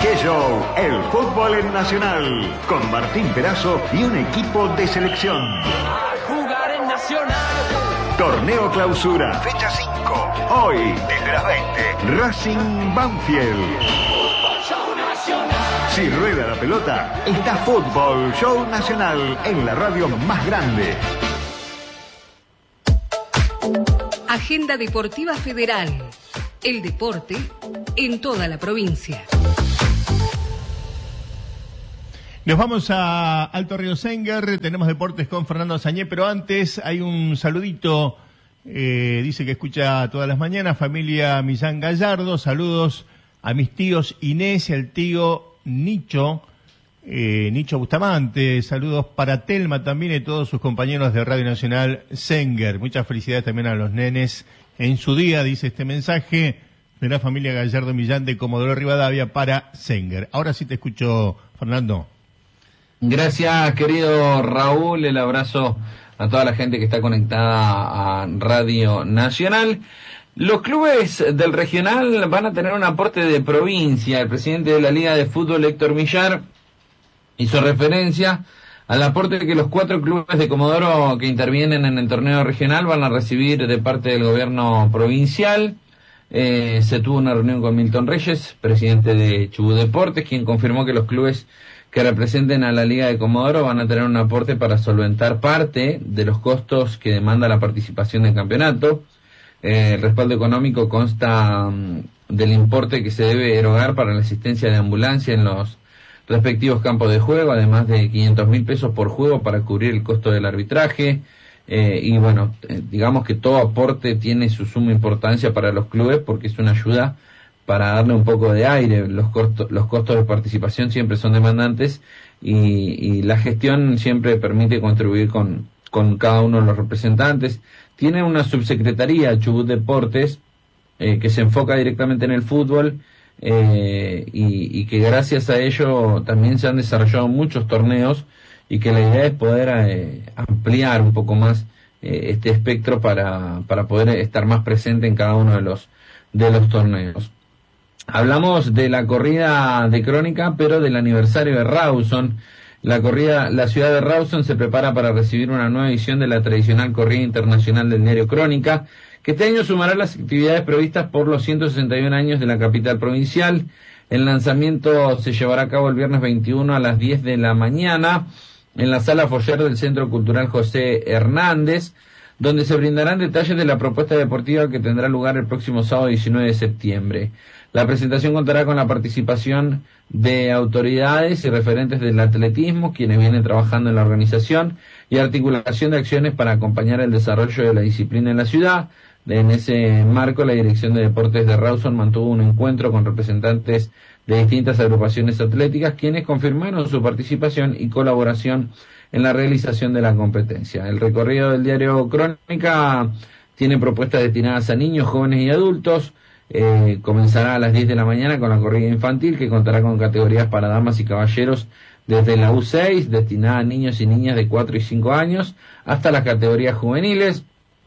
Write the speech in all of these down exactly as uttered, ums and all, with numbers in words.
¡Qué show! El fútbol en Nacional, con Martín Perazo y un equipo de selección. A jugar en Nacional. Torneo Clausura, fecha cinco. Hoy, desde las veinte, Racing Banfield. Fútbol Show Nacional. Si rueda la pelota, está Fútbol Show Nacional en la radio más grande. Agenda Deportiva Federal. El deporte en toda la provincia. Nos vamos a Alto Río Senguer, tenemos deportes con Fernando Sañé, pero antes hay un saludito, eh, dice que escucha todas las mañanas, familia Millán Gallardo, saludos a mis tíos Inés y al tío Nicho, eh, Nicho Bustamante, saludos para Telma también y todos sus compañeros de Radio Nacional Senguer, muchas felicidades también a los nenes en su día, dice este mensaje de la familia Gallardo Millán de Comodoro Rivadavia para Senguer. Ahora sí te escucho, Fernando. Gracias, querido Raúl, el abrazo a toda la gente que está conectada a Radio Nacional. Los clubes del regional van a tener un aporte de provincia. El presidente de la Liga de Fútbol, Héctor Millar, hizo referencia al aporte que los cuatro clubes de Comodoro que intervienen en el torneo regional van a recibir de parte del gobierno provincial. Eh, se tuvo una reunión con Milton Reyes, presidente de Chubut Deportes, quien confirmó que los clubes que representen a la Liga de Comodoro van a tener un aporte para solventar parte de los costos que demanda la participación del campeonato. Eh, el respaldo económico consta um, del importe que se debe erogar para la asistencia de ambulancia en los respectivos campos de juego, además de quinientos mil pesos por juego para cubrir el costo del arbitraje. Eh, y bueno, eh, digamos que todo aporte tiene su suma importancia para los clubes porque es una ayuda para darle un poco de aire. Los costos, los costos de participación siempre son demandantes y, y la gestión siempre permite contribuir con, con cada uno de los representantes. Tiene una subsecretaría, Chubut Deportes, eh, que se enfoca directamente en el fútbol eh, y, y que gracias a ello también se han desarrollado muchos torneos y que la idea es poder eh, ampliar un poco más eh, este espectro para, para poder estar más presente en cada uno de los, de los torneos. Hablamos de la corrida de Crónica, pero del aniversario de Rawson. La corrida, la ciudad de Rawson se prepara para recibir una nueva edición de la tradicional corrida internacional del diario Crónica, que este año sumará las actividades previstas por los ciento sesenta y un años de la capital provincial. El lanzamiento se llevará a cabo el viernes veintiuno a las diez de la mañana en la Sala Foyer del Centro Cultural José Hernández, donde se brindarán detalles de la propuesta deportiva que tendrá lugar el próximo sábado diecinueve de septiembre. La presentación contará con la participación de autoridades y referentes del atletismo, quienes vienen trabajando en la organización y articulación de acciones para acompañar el desarrollo de la disciplina en la ciudad. En ese marco, la Dirección de Deportes de Rawson mantuvo un encuentro con representantes de distintas agrupaciones atléticas, quienes confirmaron su participación y colaboración en la realización de la competencia. El recorrido del diario Crónica tiene propuestas destinadas a niños, jóvenes y adultos. Eh, comenzará a las diez de la mañana con la corrida infantil, que contará con categorías para damas y caballeros desde la U seis, destinada a niños y niñas de cuatro y cinco años, hasta las categorías juveniles.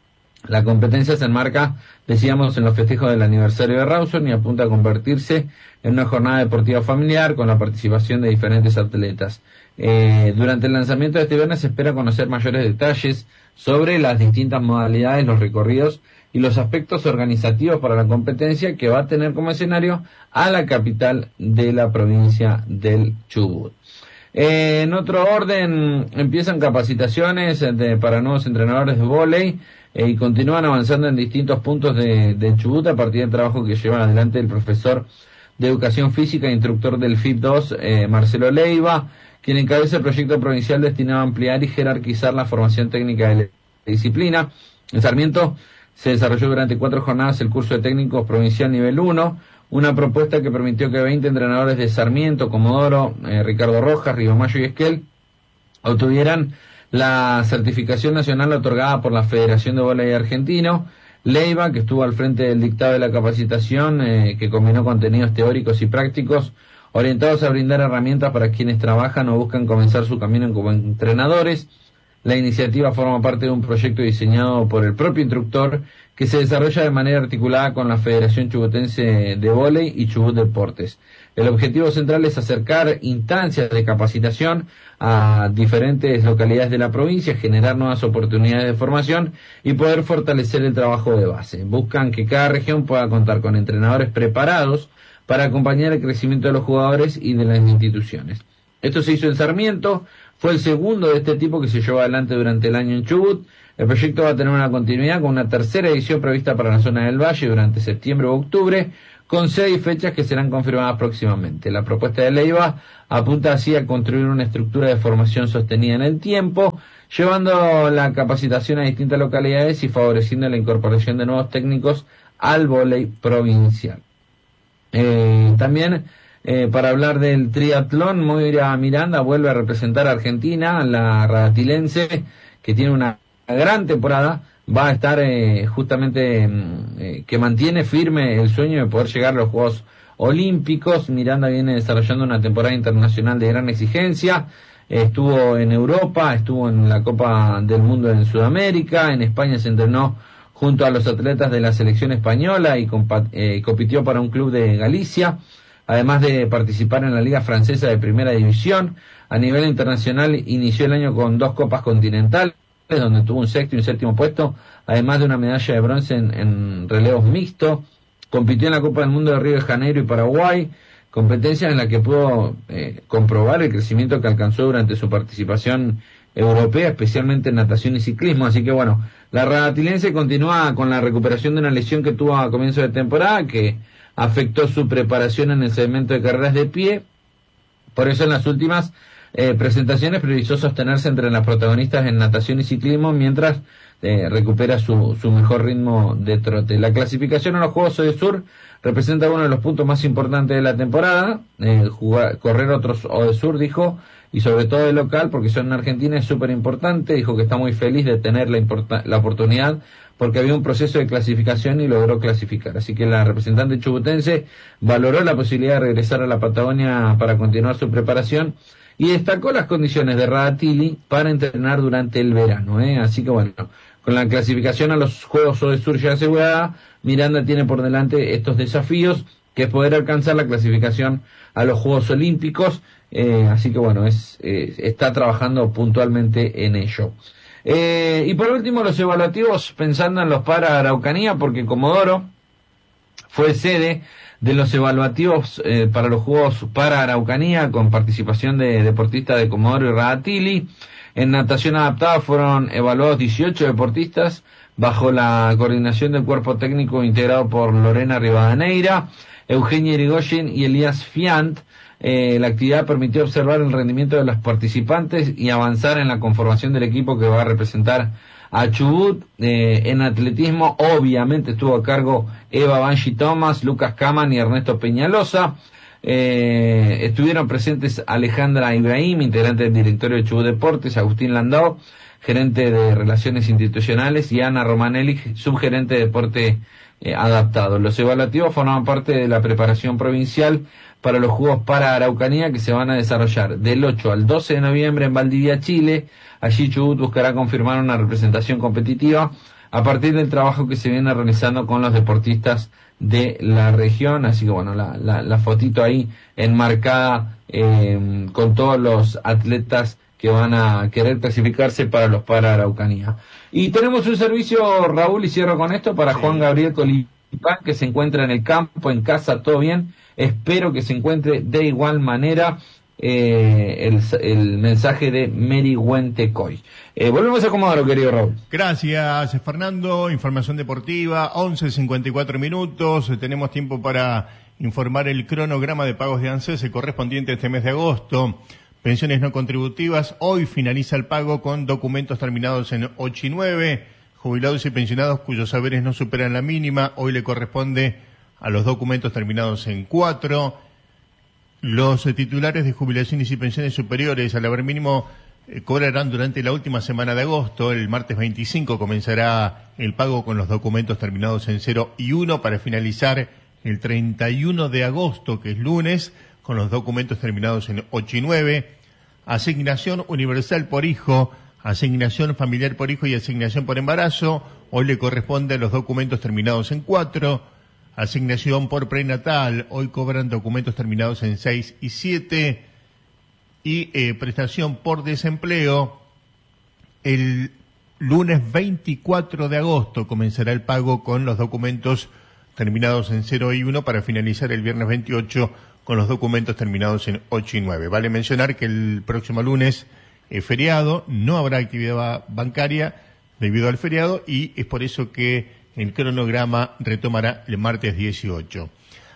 La competencia se enmarca, decíamos, en los festejos del aniversario de Rawson y apunta a convertirse en una jornada deportiva familiar con la participación de diferentes atletas. Eh, durante el lanzamiento de este viernes se espera conocer mayores detalles sobre las distintas modalidades, los recorridos y los aspectos organizativos para la competencia, que va a tener como escenario a la capital de la provincia del Chubut. Eh, en otro orden, empiezan capacitaciones de, para nuevos entrenadores de vóley eh, y continúan avanzando en distintos puntos de, de Chubut a partir del trabajo que lleva adelante el profesor de Educación Física e instructor del F I P dos, eh, Marcelo Leiva, quien encabeza el proyecto provincial destinado a ampliar y jerarquizar la formación técnica de la disciplina. En Sarmiento se desarrolló durante cuatro jornadas el curso de técnicos provincial nivel uno, una propuesta que permitió que veinte entrenadores de Sarmiento, Comodoro, eh, Ricardo Rojas, Ribomayo y Esquel obtuvieran la certificación nacional otorgada por la Federación de Vóley Argentino. Leiva, que estuvo al frente del dictado de la capacitación, eh, que combinó contenidos teóricos y prácticos orientados a brindar herramientas para quienes trabajan o buscan comenzar su camino como entrenadores. La iniciativa forma parte de un proyecto diseñado por el propio instructor que se desarrolla de manera articulada con la Federación Chubutense de Vóley y Chubut Deportes. El objetivo central es acercar instancias de capacitación a diferentes localidades de la provincia, generar nuevas oportunidades de formación y poder fortalecer el trabajo de base. Buscan que cada región pueda contar con entrenadores preparados para acompañar el crecimiento de los jugadores y de las instituciones. Esto se hizo en Sarmiento, fue el segundo de este tipo que se llevó adelante durante el año en Chubut. El proyecto va a tener una continuidad con una tercera edición prevista para la zona del Valle durante septiembre u octubre, con seis fechas que serán confirmadas próximamente. La propuesta de Leiva apunta así a construir una estructura de formación sostenida en el tiempo, llevando la capacitación a distintas localidades y favoreciendo la incorporación de nuevos técnicos al vóley provincial. Eh, también, eh, para hablar del triatlón, Moira Miranda vuelve a representar a Argentina, la radatilense, que tiene una gran temporada. Va a estar eh, justamente eh, que mantiene firme el sueño de poder llegar a los Juegos Olímpicos. Miranda viene desarrollando una temporada internacional de gran exigencia. Eh, estuvo en Europa, estuvo en la Copa del Mundo en Sudamérica, en España se entrenó junto a los atletas de la selección española y compa- eh, compitió para un club de Galicia, además de participar en la Liga Francesa de Primera División. A nivel internacional inició el año con dos Copas Continentales, donde tuvo un sexto y un séptimo puesto, además de una medalla de bronce en, en relevos mixtos. Compitió en la Copa del Mundo de Río de Janeiro y Paraguay, competencia en la que pudo eh, comprobar el crecimiento que alcanzó durante su participación europea, especialmente en natación y ciclismo. Así que bueno, la radatilense continúa con la recuperación de una lesión que tuvo a comienzo de temporada, que afectó su preparación en el segmento de carreras de pie. Por eso en las últimas Eh, presentaciones priorizó sostenerse entre las protagonistas en natación y ciclismo mientras eh, recupera su, su mejor ritmo de trote. La clasificación a los Juegos Odesur representa uno de los puntos más importantes de la temporada. Eh, jugar, correr otros Odesur, dijo, y sobre todo de local, porque son en Argentina, es súper importante. Dijo que está muy feliz de tener la, importa, la oportunidad porque había un proceso de clasificación y logró clasificar. Así que la representante chubutense valoró la posibilidad de regresar a la Patagonia para continuar su preparación y destacó las condiciones de Radatili para entrenar durante el verano, ¿eh? Así que bueno, con la clasificación a los Juegos Odesur ya asegurada, Miranda tiene por delante estos desafíos, que es poder alcanzar la clasificación a los Juegos Olímpicos, eh, así que bueno, es, eh, está trabajando puntualmente en ello. Eh, y por último, los evaluativos, pensando en los para Araucanía, porque Comodoro fue sede de los evaluativos eh, para los Juegos para Araucanía, con participación de deportistas de Comodoro y Radatili. En natación adaptada fueron evaluados dieciocho deportistas bajo la coordinación del cuerpo técnico integrado por Lorena Rivadeneira, Eugenia Irigoyen y Elías Fiant. Eh, la actividad permitió observar el rendimiento de los participantes y avanzar en la conformación del equipo que va a representar a Chubut. Eh, en atletismo obviamente estuvo a cargo Eva Banji Thomas, Lucas Caman y Ernesto Peñalosa. Eh, estuvieron presentes Alejandra Ibrahim, integrante del directorio de Chubut Deportes, Agustín Landau, gerente de Relaciones Institucionales, y Ana Romanelli, subgerente de Deporte eh, Adaptado. Los evaluativos forman parte de la preparación provincial para los Juegos para Araucanía, que se van a desarrollar del ocho al doce de noviembre en Valdivia, Chile. Allí Chubut buscará confirmar una representación competitiva a partir del trabajo que se viene realizando con los deportistas de la región. Así que bueno, la, la, la fotito ahí enmarcada eh, con todos los atletas que van a querer clasificarse para los para Araucanía. Y tenemos un servicio, Raúl, y cierro con esto, para sí. Juan Gabriel Colipán, que se encuentra en el campo, en casa, todo bien. Espero que se encuentre de igual manera. Eh, el, el mensaje de Mary Huentecoy. Eh, volvemos a Comodoro, querido Raúl. Gracias, Fernando. Información deportiva, once cincuenta y cuatro minutos. Tenemos tiempo para informar el cronograma de pagos de ANSES correspondiente a este mes de agosto. Pensiones no contributivas, hoy finaliza el pago con documentos terminados en ocho y nueve. Jubilados y pensionados cuyos saberes no superan la mínima, hoy le corresponde a los documentos terminados en cuatro. Los eh, titulares de jubilaciones y pensiones superiores al haber mínimo eh, cobrarán durante la última semana de agosto. El martes veinticinco comenzará el pago con los documentos terminados en cero y uno para finalizar el treinta y uno de agosto, que es lunes, con los documentos terminados en ocho y nueve. Asignación universal por hijo Asignación familiar por hijo y asignación por embarazo, hoy le corresponden los documentos terminados en cuatro. Asignación por prenatal, hoy cobran documentos terminados en seis y siete. Y eh, prestación por desempleo, el lunes veinticuatro de agosto comenzará el pago con los documentos terminados en cero y uno para finalizar el viernes veintiocho con los documentos terminados en ocho y nueve. Vale mencionar que el próximo lunes es feriado, no habrá actividad bancaria debido al feriado y es por eso que el cronograma retomará el martes dieciocho.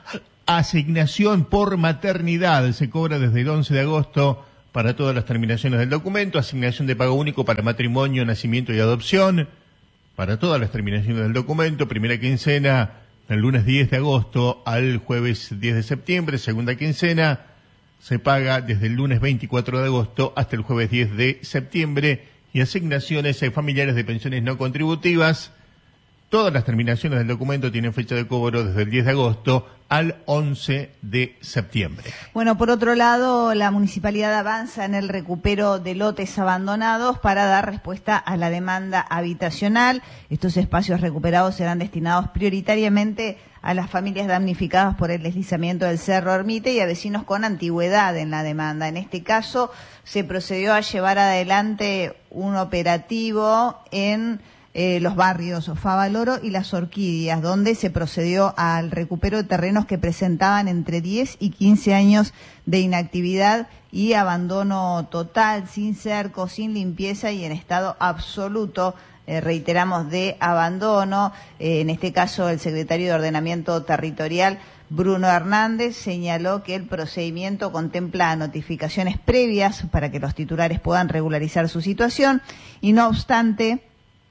Asignación por maternidad se cobra desde el once de agosto para todas las terminaciones del documento. Asignación de pago único para matrimonio, nacimiento y adopción para todas las terminaciones del documento. Primera quincena del lunes diez de agosto al jueves diez de septiembre. Segunda quincena se paga desde el lunes veinticuatro de agosto hasta el jueves diez de septiembre. Y asignaciones familiares de pensiones no contributivas. Todas las terminaciones del documento tienen fecha de cobro desde el diez de agosto al once de septiembre. Bueno, por otro lado, la municipalidad avanza en el recupero de lotes abandonados para dar respuesta a la demanda habitacional. Estos espacios recuperados serán destinados prioritariamente a las familias damnificadas por el deslizamiento del Cerro Ermite y a vecinos con antigüedad en la demanda. En este caso, se procedió a llevar adelante un operativo en Eh, los barrios Favaloro y Las Orquídeas, donde se procedió al recupero de terrenos que presentaban entre diez y quince años de inactividad y abandono total, sin cerco, sin limpieza y en estado absoluto, eh, reiteramos, de abandono. Eh, en este caso, el secretario de Ordenamiento Territorial, Bruno Hernández, señaló que el procedimiento contempla notificaciones previas para que los titulares puedan regularizar su situación y, no obstante,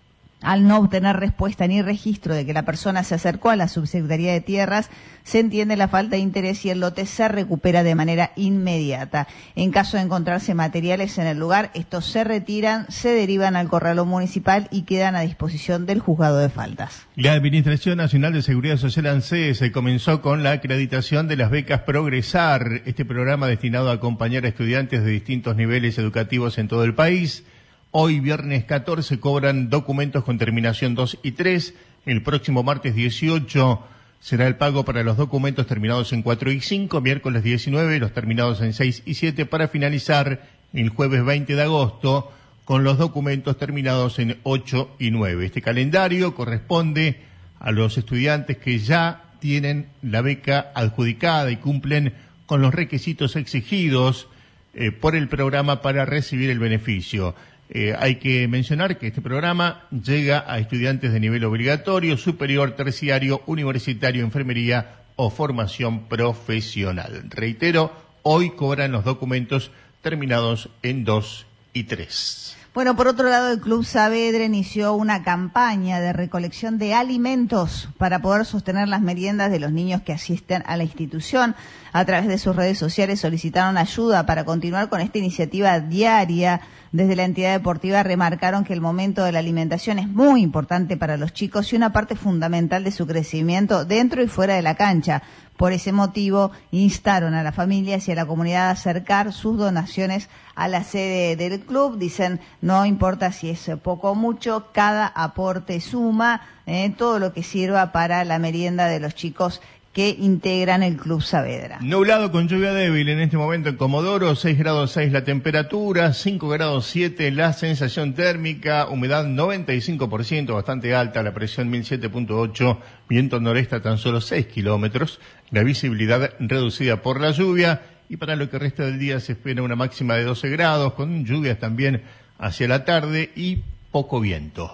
al no obtener respuesta ni registro de que la persona se acercó a la Subsecretaría de Tierras, se entiende la falta de interés y el lote se recupera de manera inmediata. En caso de encontrarse materiales en el lugar, estos se retiran, se derivan al corralón municipal y quedan a disposición del juzgado de faltas. La Administración Nacional de Seguridad Social ANSES se comenzó con la acreditación de las becas Progresar, este programa destinado a acompañar a estudiantes de distintos niveles educativos en todo el país. Hoy, viernes catorce, cobran documentos con terminación dos y tres. El próximo martes dieciocho será el pago para los documentos terminados en cuatro y cinco. Miércoles diecinueve, los terminados en seis y siete, para finalizar el jueves veinte de agosto con los documentos terminados en ocho y nueve. Este calendario corresponde a los estudiantes que ya tienen la beca adjudicada y cumplen con los requisitos exigidos eh, por el programa para recibir el beneficio. Eh, hay que mencionar que este programa llega a estudiantes de nivel obligatorio, superior, terciario, universitario, enfermería o formación profesional. Reitero, hoy cobran los documentos terminados en dos y tres. Bueno, por otro lado, el Club Saavedra inició una campaña de recolección de alimentos para poder sostener las meriendas de los niños que asisten a la institución. A través de sus redes sociales solicitaron ayuda para continuar con esta iniciativa diaria. Desde la entidad deportiva remarcaron que el momento de la alimentación es muy importante para los chicos y una parte fundamental de su crecimiento dentro y fuera de la cancha. Por ese motivo, instaron a las familias y a la comunidad a acercar sus donaciones a la sede del club. Dicen, no importa si es poco o mucho, cada aporte suma, eh, todo lo que sirva para la merienda de los chicos que integran el Club Saavedra. Nublado con lluvia débil en este momento en Comodoro, seis grados seis la temperatura, cinco grados siete la sensación térmica, humedad noventa y cinco por ciento, bastante alta, la presión mil siete punto ocho, viento noreste a tan solo seis kilómetros, la visibilidad reducida por la lluvia y para lo que resta del día se espera una máxima de doce grados, con lluvias también hacia la tarde y poco viento.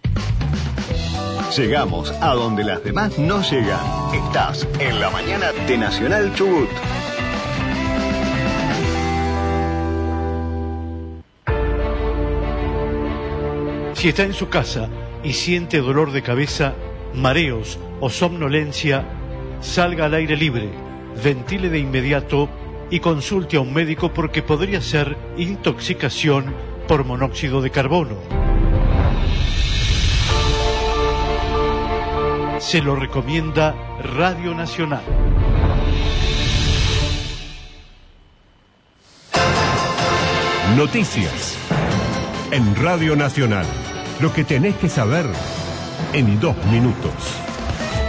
Llegamos a donde las demás no llegan. Estás en la mañana de Nacional Chubut. Si está en su casa y siente dolor de cabeza, mareos o somnolencia, salga al aire libre, ventile de inmediato y consulte a un médico porque podría ser intoxicación por monóxido de carbono. Se lo recomienda Radio Nacional. Noticias. En Radio Nacional, lo que tenés que saber en dos minutos.